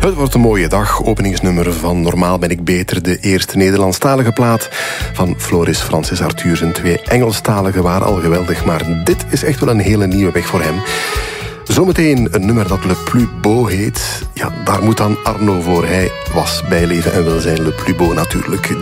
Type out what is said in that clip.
Het wordt een mooie dag. Openingsnummer van Normaal ben ik beter. De eerste Nederlandstalige plaat van Floris Francis Arthur. Zijn 2 Engelstaligen waren al geweldig, maar dit is echt wel een hele nieuwe weg voor hem. Zometeen een nummer dat Le Plus Beau heet. Ja, daar moet dan Arno voor. Hij was bij leven en welzijn Le Plus Beau natuurlijk.